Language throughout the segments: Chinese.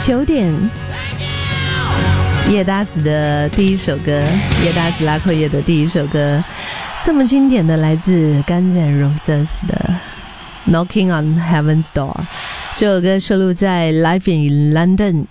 9点，叶搭子的第一首歌，叶搭子拉阔叶的第一首歌，这么经典的，来自 Guns N' Roses 的 Knocking on Heaven's Door。 这首歌收录在 Live in London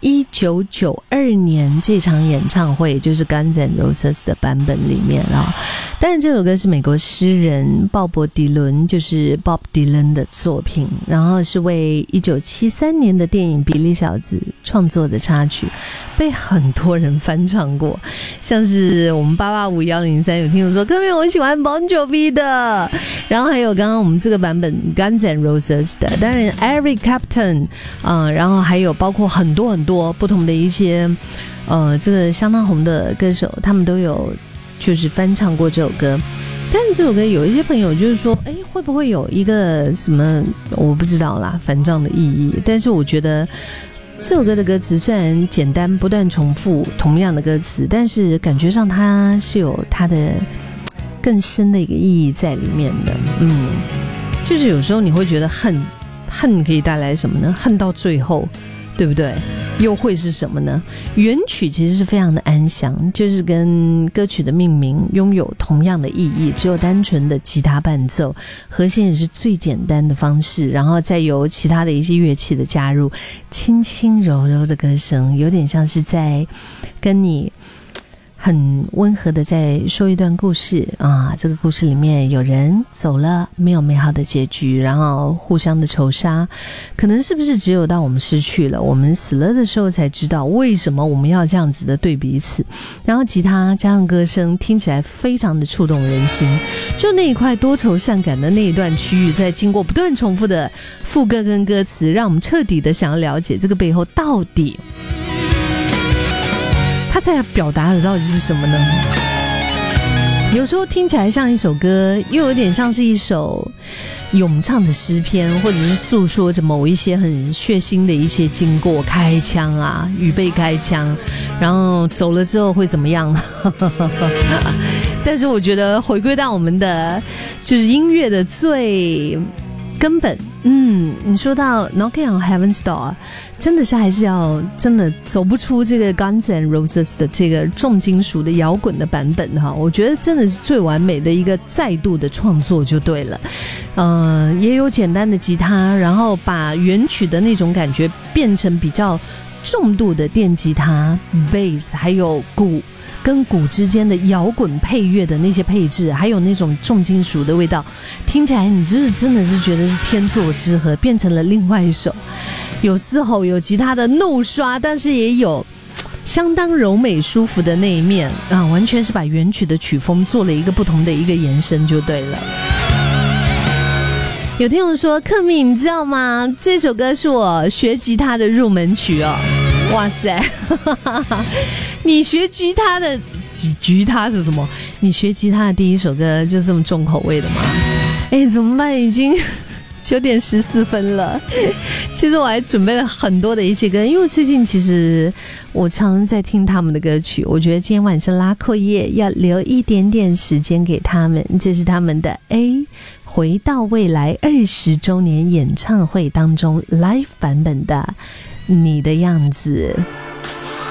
1992年这场演唱会，就是 Guns N' Roses 的版本里面啊。但是这首歌是美国诗人鲍勃迪伦，就是 Bob Dylan 的作品，然后是为1973年的电影《比利小子》创作的插曲，被很多人翻唱过，像是我们885103有听我说，各位我喜欢 Bon Jovi 的，然后还有刚刚我们这个版本 Guns N' Roses 的，当然 Eric Clapton，然后还有包括很多很多不同的一些这个相当红的歌手，他们都有就是翻唱过这首歌。但是这首歌有一些朋友就是说，会不会有一个什么我不知道啦，反唱的意义？但是我觉得这首歌的歌词虽然简单，不断重复同样的歌词，但是感觉上它是有它的更深的一个意义在里面的。就是有时候你会觉得恨可以带来什么呢？恨到最后，对不对？又会是什么呢？原曲其实是非常的安详，就是跟歌曲的命名拥有同样的意义，只有单纯的吉他伴奏，和弦也是最简单的方式，然后再由其他的一些乐器的加入，轻轻柔柔的歌声，有点像是在跟你很温和的在说一段故事啊，这个故事里面有人走了，没有美好的结局，然后互相的仇杀，可能是不是只有到我们失去了，我们死了的时候才知道为什么我们要这样子的对彼此。然后吉他加上歌声，听起来非常的触动人心，就那一块多愁善感的那一段区域，在经过不断重复的副歌跟歌词，让我们彻底的想要了解这个背后到底他在表达的到底是什么呢？有时候听起来像一首歌，又有点像是一首咏唱的诗篇，或者是诉说着某一些很血腥的一些经过，开枪啊，预备开枪，然后走了之后会怎么样？但是我觉得回归到我们的就是音乐的最根本，你说到 Knocking on Heaven's Door， 真的是还是要真的走不出这个 Guns N' Roses 的这个重金属的摇滚的版本哈，我觉得真的是最完美的一个再度的创作就对了。也有简单的吉他，然后把原曲的那种感觉变成比较重度的电吉他、bass， 还有鼓跟鼓之间的摇滚配乐的那些配置，还有那种重金属的味道，听起来你就是真的是觉得是天作之合，变成了另外一首有嘶吼有吉他的怒刷，但是也有相当柔美舒服的那一面啊，完全是把原曲的曲风做了一个不同的一个延伸就对了。有听众说，克敏你知道吗，这首歌是我学吉他的入门曲哦。哇塞你学吉他的吉他是什么？你学吉他的第一首歌就这么重口味的吗？怎么办，已经9点14分了。其实我还准备了很多的一些歌，因为最近其实我常常在听他们的歌曲，我觉得今天晚上拉阔叶要留一点点时间给他们，这是他们的回到未来20周年演唱会当中 live 版本的你的样子。